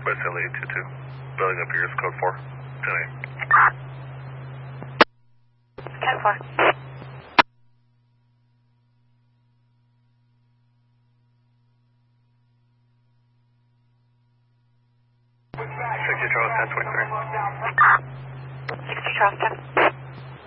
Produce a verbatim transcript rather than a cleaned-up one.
West L A two two. Building up yours, code four. ten eight. ten four. sixty Charles ten twenty-three. sixty Charles ten.